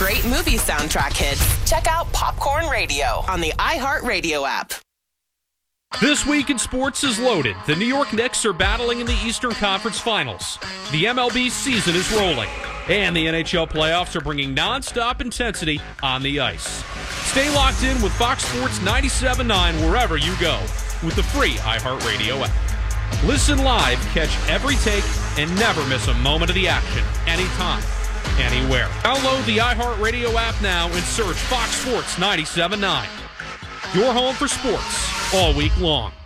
great movie soundtrack hits, check out Popcorn Radio on the iHeartRadio app. This week in sports is loaded. The New York Knicks are battling in the Eastern Conference Finals. The MLB season is rolling. And the NHL playoffs are bringing nonstop intensity on the ice. Stay locked in with Fox Sports 97.9 wherever you go with the free iHeartRadio app. Listen live, catch every take, and never miss a moment of the action anytime, anywhere. Download the iHeartRadio app now and search Fox Sports 97.9. Your home for sports all week long.